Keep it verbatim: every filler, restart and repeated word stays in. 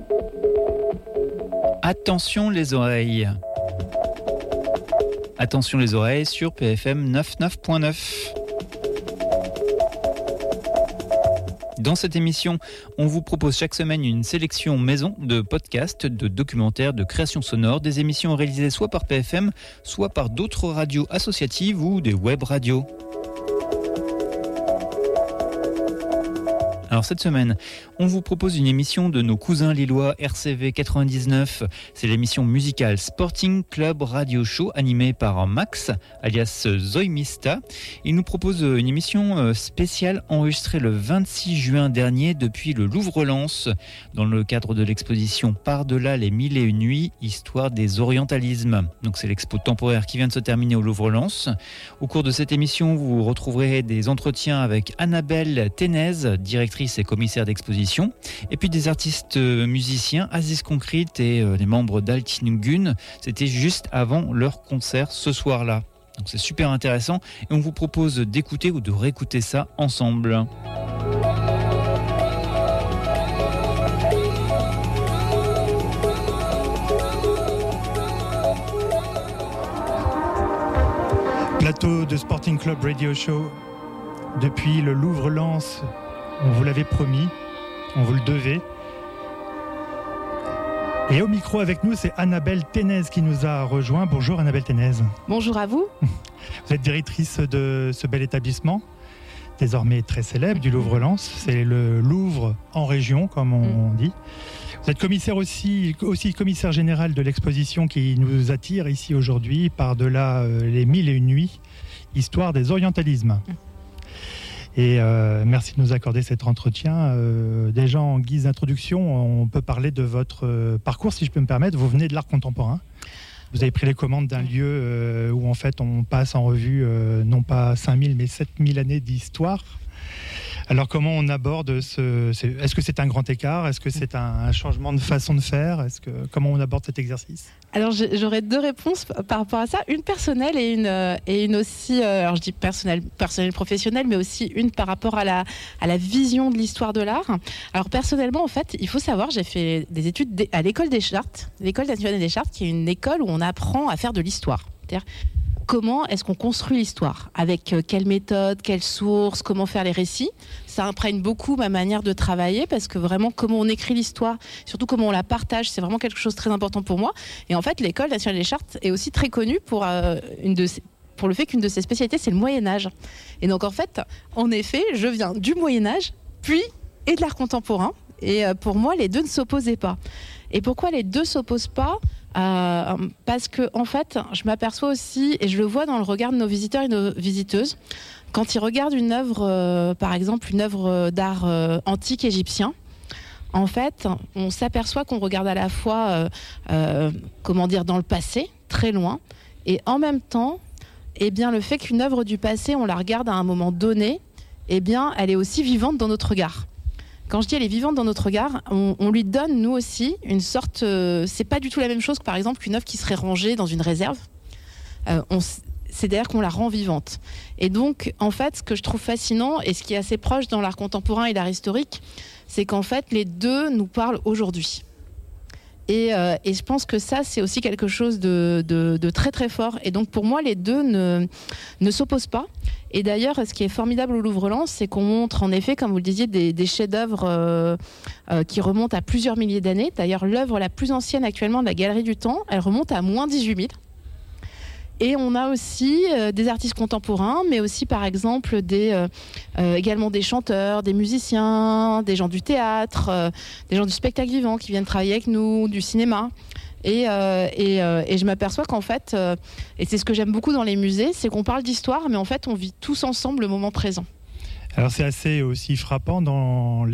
Attention les oreilles. Attention les oreilles sur P F M quatre-vingt-dix-neuf point neuf. Dans cette émission, on vous propose chaque semaine une sélection maison de podcasts, de documentaires, de créations sonores, des émissions réalisées soit par P F M, soit par d'autres radios associatives ou des web radios. Alors cette semaine, on vous propose une émission de nos cousins lillois R C V quatre-vingt-dix-neuf. C'est l'émission musicale Sporting Club Radio Show animée par Max, alias Zoïmista. Il nous propose une émission spéciale enregistrée le vingt-six juin dernier depuis le Louvre-Lens dans le cadre de l'exposition Par-delà les mille et une nuits, histoire des orientalismes. Donc c'est l'expo temporaire qui vient de se terminer au Louvre-Lens. Au cours de cette émission, vous retrouverez des entretiens avec Annabelle Ténez, directrice et commissaire d'exposition, et puis des artistes musiciens, Aziz Concrete et les membres d'Altingun. C'était juste avant leur concert ce soir-là. Donc c'est super intéressant et on vous propose d'écouter ou de réécouter ça ensemble. Plateau de Sporting Club Radio Show depuis le Louvre-Lens. On vous l'avait promis, on vous le devait. Et au micro avec nous, c'est Annabelle Ténez qui nous a rejoint. Bonjour Annabelle Ténez. Bonjour à vous. Vous êtes directrice de ce bel établissement, désormais très célèbre, du Louvre-Lens. C'est le Louvre en région, comme on mmh. dit. Vous êtes commissaire aussi, aussi commissaire général de l'exposition qui nous attire ici aujourd'hui, par-delà les mille et une nuits, histoire des orientalismes. Mmh. Et euh, merci de nous accorder cet entretien. Euh, déjà en guise d'introduction, on peut parler de votre euh, parcours, si je peux me permettre. Vous venez de l'art contemporain. Vous avez pris les commandes d'un lieu euh, où en fait on passe en revue euh, non pas cinq mille mais sept mille années d'histoire. Alors comment on aborde ce... C'est, est-ce que c'est un grand écart ? Est-ce que c'est un, un changement de façon de faire ? Est-ce que, comment on aborde cet exercice ? Alors j'aurais deux réponses par rapport à ça, une personnelle et une, et une aussi, euh, alors je dis personnelle, personnelle professionnelle, mais aussi une par rapport à la, à la vision de l'histoire de l'art. Alors personnellement, en fait, il faut savoir, j'ai fait des études à l'école des Chartes, l'école nationale des Chartes, qui est une école où on apprend à faire de l'histoire. C'est-à-dire, comment est-ce qu'on construit l'histoire ? Avec quelle méthode, quelles sources, comment faire les récits ? Ça imprègne beaucoup ma manière de travailler parce que vraiment comment on écrit l'histoire, surtout comment on la partage, c'est vraiment quelque chose de très important pour moi. Et en fait, l'école nationale des Chartes est aussi très connue pour, euh, une de ses, pour le fait qu'une de ses spécialités, c'est le Moyen-Âge. Et donc en fait, en effet, je viens du Moyen-Âge, puis et de l'art contemporain. Et euh, pour moi, les deux ne s'opposaient pas. Et pourquoi les deux ne s'opposent pas ? Euh, parce que en fait, je m'aperçois aussi, et je le vois dans le regard de nos visiteurs et nos visiteuses, quand ils regardent une œuvre, euh, par exemple une œuvre d'art euh, antique égyptien, en fait, on s'aperçoit qu'on regarde à la fois, euh, euh, comment dire, dans le passé, très loin, et en même temps, eh bien, le fait qu'une œuvre du passé, on la regarde à un moment donné, eh bien, elle est aussi vivante dans notre regard. Quand je dis elle est vivante dans notre regard, on, on lui donne, nous aussi, une sorte... Euh, c'est pas du tout la même chose que, par exemple, qu'une œuvre qui serait rangée dans une réserve. Euh, on, c'est-à-dire qu'on la rend vivante. Et donc, en fait, ce que je trouve fascinant, et ce qui est assez proche dans l'art contemporain et l'art historique, c'est qu'en fait, les deux nous parlent aujourd'hui. Et, euh, et je pense que ça, c'est aussi quelque chose de, de, de très très fort. Et donc pour moi, les deux ne, ne s'opposent pas. Et d'ailleurs, ce qui est formidable au Louvre-Lens, c'est qu'on montre en effet, comme vous le disiez, des, des chefs-d'œuvre euh, euh, qui remontent à plusieurs milliers d'années. D'ailleurs, l'œuvre la plus ancienne actuellement de la Galerie du Temps, elle remonte à moins dix-huit mille. Et on a aussi euh, des artistes contemporains, mais aussi par exemple des, euh, euh, également des chanteurs, des musiciens, des gens du théâtre, euh, des gens du spectacle vivant qui viennent travailler avec nous, du cinéma. Et, euh, et, euh, et je m'aperçois qu'en fait, euh, et c'est ce que j'aime beaucoup dans les musées, c'est qu'on parle d'histoire, mais en fait on vit tous ensemble le moment présent. Alors c'est assez aussi frappant dans